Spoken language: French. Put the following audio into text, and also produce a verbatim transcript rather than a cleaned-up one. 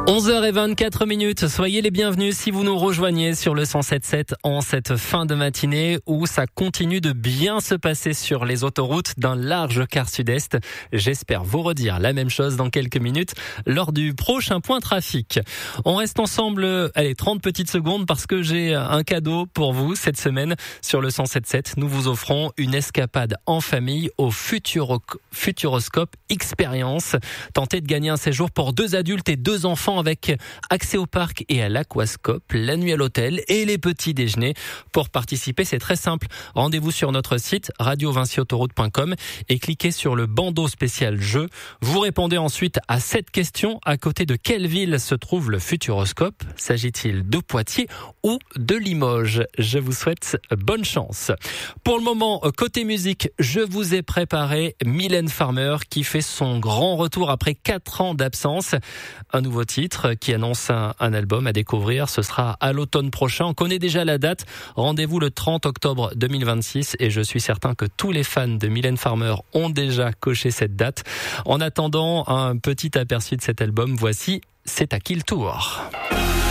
onze heures vingt-quatre minutes, soyez les bienvenus si vous nous rejoignez sur le cent sept sept en cette fin de matinée où ça continue de bien se passer sur les autoroutes d'un large quart sud-est. J'espère vous redire la même chose dans quelques minutes lors du prochain point trafic. On reste ensemble, allez, trente petites secondes parce que j'ai un cadeau pour vous cette semaine sur le cent sept sept. Nous vous offrons une escapade en famille au Futuro- Futuroscope Experience. Tentez de gagner un séjour pour deux adultes et deux enfants avec accès au parc et à l'aquascope, la nuit à l'hôtel et les petits déjeuners. Pour participer, c'est très simple. Rendez-vous sur notre site radio vinci autoroute point com et cliquez sur le bandeau spécial jeu. Vous répondez ensuite à cette question. À côté de quelle ville se trouve le Futuroscope? S'agit-il de Poitiers ou de Limoges? Je vous souhaite bonne chance. Pour le moment, côté musique, je vous ai préparé Mylène Farmer qui fait son grand retour après quatre ans d'absence. Un nouveau titre qui annonce un, un album à découvrir. Ce sera à l'automne prochain. On connaît déjà la date. Rendez-vous le trente octobre deux mille vingt-six et je suis certain que tous les fans de Mylène Farmer ont déjà coché cette date. En attendant un petit aperçu de cet album, voici C'est à qui le tour?